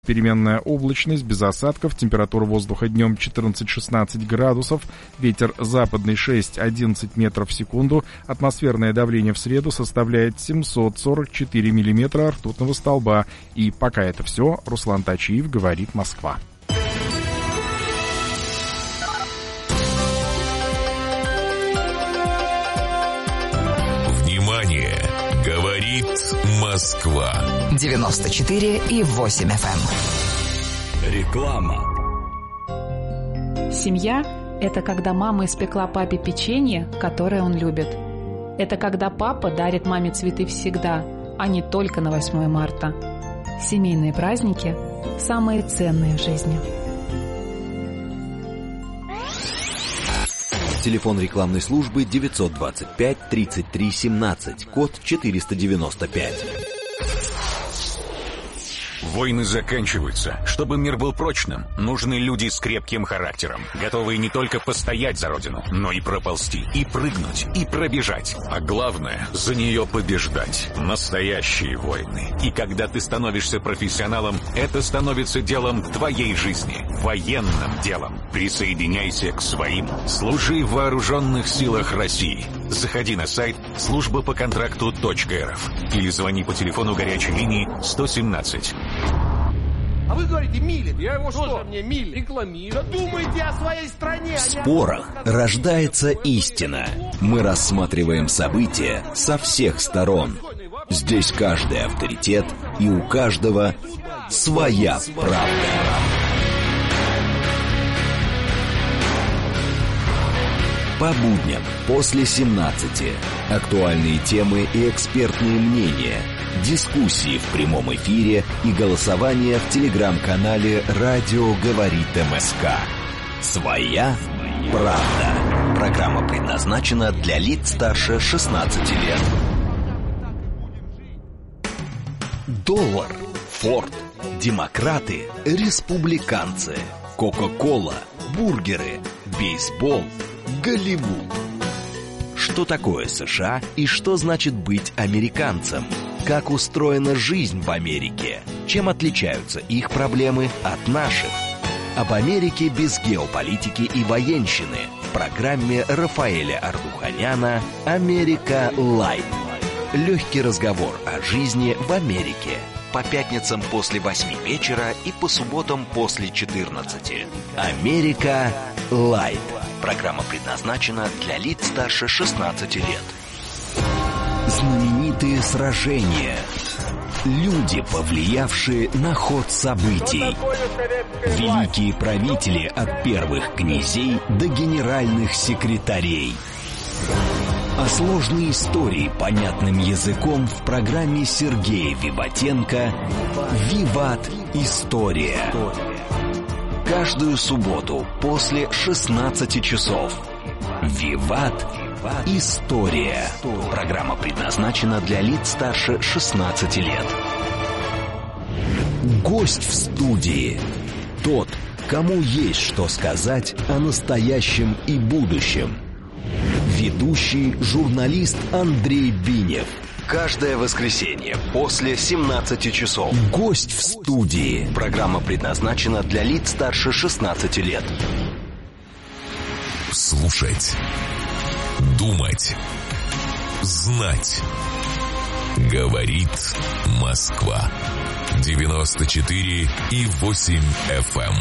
Переменная облачность, без осадков, температура воздуха днем 14-16 градусов, ветер западный 6-11 метров в секунду, атмосферное давление в среду составляет 744 миллиметра ртутного столба. И пока это все, Руслан Тачиев, говорит Москва. Внимание! Говорит Москва. 94,8 FM. Реклама. Семья – это когда мама испекла папе печенье, которое он любит. Это когда папа дарит маме цветы всегда, а не только на 8 марта. Семейные праздники – самые ценные в жизни. Телефон рекламной службы 925 33 17, код 495. Войны заканчиваются. Чтобы мир был прочным, нужны люди с крепким характером, готовые не только постоять за родину, но и проползти, и прыгнуть, и пробежать. А главное, за нее побеждать. Настоящие войны. И когда ты становишься профессионалом, это становится делом твоей жизни, военным делом. Присоединяйся к своим. Служи в вооруженных силах России. Заходи на сайт службапоконтракту.рф или звони по телефону горячей линии 117. А вы говорите, Милин, я его что? Мне Милин рекламирую. Думайте о своей стране. В спорах рождается истина. Мы рассматриваем события со всех сторон. Здесь каждый авторитет, и у каждого своя правда. По будням после 17. Актуальные темы и экспертные мнения. Дискуссии в прямом эфире и голосование в телеграм-канале «Радио говорит МСК». Своя правда. Программа предназначена для лиц старше 16 лет. Доллар, Форд, демократы, республиканцы, Кока-кола, бургеры, бейсбол, Голливуд. Что такое США и что значит быть американцем? Как устроена жизнь в Америке? Чем отличаются их проблемы от наших? Об Америке без геополитики и военщины в программе Рафаэля Ардуханяна «Америка Лайв». Легкий разговор о жизни в Америке. По пятницам после 8 вечера и по субботам после 14. «Америка Лайв». Программа предназначена для лиц старше 16 лет. Знаменитые сражения. Люди, повлиявшие на ход событий. Великие правители от первых князей до генеральных секретарей. А сложные истории понятным языком в программе Сергея Виватенко «Виват. История». Каждую субботу после 16 часов. «Виват. История». Программа предназначена для лиц старше 16 лет. Гость в студии. Тот, кому есть что сказать о настоящем и будущем. Ведущий журналист Андрей Бинев. Каждое воскресенье после 17 часов. Гость в студии. Программа предназначена для лиц старше 16 лет. Слушать. Думать. Знать. Говорит Москва. 94,8 FM.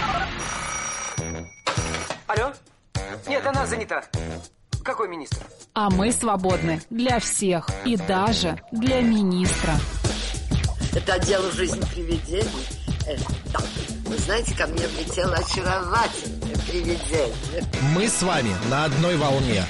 Алло? Нет, она занята. Какой министр? А мы свободны для всех и даже для министра. Это отдел «Жизнь привидений». Да. Вы знаете, ко мне влетело очаровательное привидение. Мы с вами на одной волне.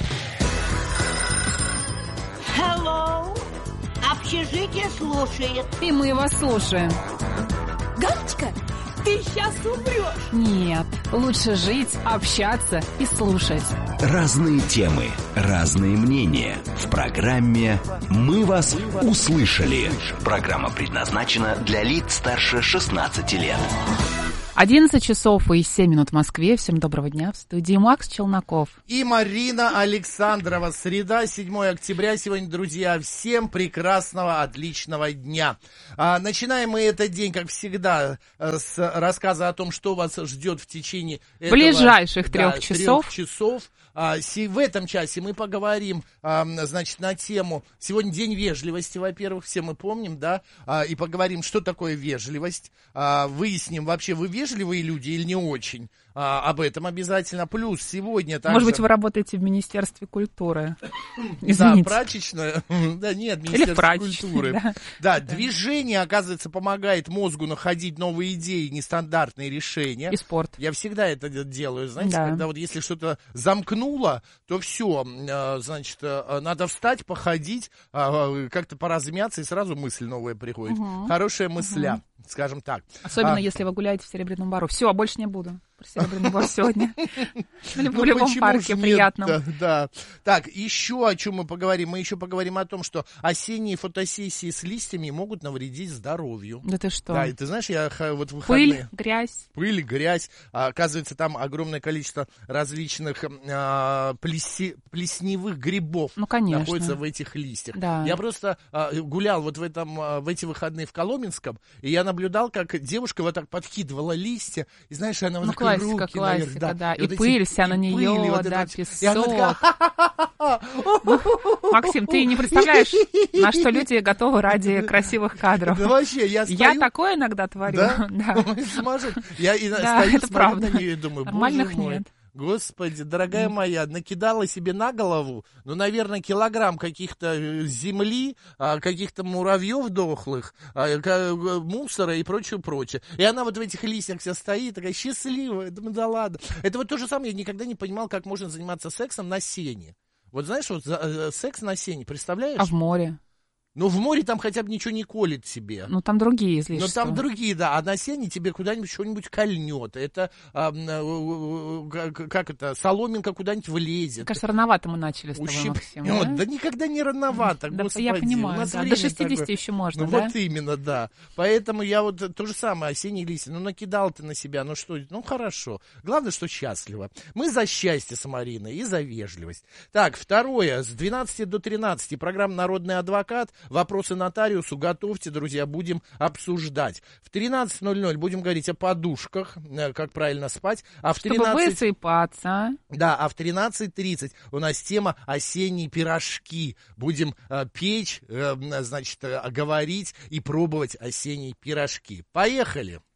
Hello. Общежитие слушает. И мы вас слушаем. Галочка, ты сейчас умрешь. Нет, лучше жить, общаться и слушать. Разные темы, разные мнения. В программе «Мы вас услышали». Программа предназначена для лиц старше 16 лет. 11 часов и 7 минут в Москве. Всем доброго дня. В студии Макс Челноков. И Марина Александрова. Среда, 7 октября. Сегодня, друзья, всем прекрасного, отличного дня. Начинаем мы этот день, как всегда, с рассказа о том, что вас ждет в течение ближайших 3 часов. В этом часе мы поговорим, значит, на тему, сегодня день вежливости, во-первых, все мы помним, да, и поговорим, что такое вежливость, выясним, вообще вы вежливые люди или не очень, об этом обязательно, плюс сегодня также... Может быть, вы работаете в Министерстве культуры? Извините. Да, прачечная, да нет, Министерство культуры. Да, движение, оказывается, помогает мозгу находить новые идеи, нестандартные решения. И спорт. Я всегда это делаю, знаете, когда вот если что-то замкнуло, то все, значит, надо встать, походить, как-то поразмяться, и сразу мысль новая приходит. Хорошая мысля, скажем так. Особенно, если вы гуляете в Серебряном Бару. Все, больше не буду про Серебряный Бар сегодня. В любом парке приятном. Да. Так, еще о чем мы поговорим? Мы еще поговорим о том, что осенние фотосессии с листьями могут навредить здоровью. Да ты что? Да, и ты знаешь, я вот в выходные... Пыль, грязь. Оказывается, там огромное количество различных плесневых грибов находится в этих листьях. Да. Я просто гулял вот в эти выходные в Коломенском, и я наблюдал, как девушка вот так подкидывала листья, и знаешь, она вот так руки классика, наверх, да. И вот пыль вся на нее, вот да, это, песок. Максим, ты не представляешь, на что люди готовы ради красивых кадров. Да вообще, я такое иногда творю. Да? Я стою, смотрю на нее и думаю, нормальных боже мой. нет. Господи, дорогая моя, накидала себе на голову, наверное, килограмм каких-то земли, каких-то муравьев дохлых, мусора и прочее. И она вот в этих листьях вся стоит, такая счастливая, думаю, да ладно. Это вот то же самое, я никогда не понимал, как можно заниматься сексом на сене. Вот знаешь, вот секс на сене, представляешь? А в море? Ну, в море там хотя бы ничего не колет тебе. Ну, там другие излишества. Ну, там другие, да. А на сене тебе куда-нибудь что-нибудь кольнет. Это, соломинка куда-нибудь влезет. Мне кажется, рановато мы начали с тобой, Максим. Да никогда не рановато, господи. Я понимаю, да. До 60 еще можно, да? Вот именно, да. Поэтому я вот то же самое, осенние листья. Ну, накидал ты на себя, ну что, ну, хорошо. Главное, что счастливо. Мы за счастье с Мариной и за вежливость. Так, второе. С 12 до 13 программа «Народный адвокат». Вопросы нотариусу готовьте, друзья, будем обсуждать. В 13:00 будем говорить о подушках, как правильно спать. Чтобы высыпаться. Да, а в 13:30 у нас тема «Осенние пирожки». Будем печь, значит, говорить и пробовать осенние пирожки. Поехали!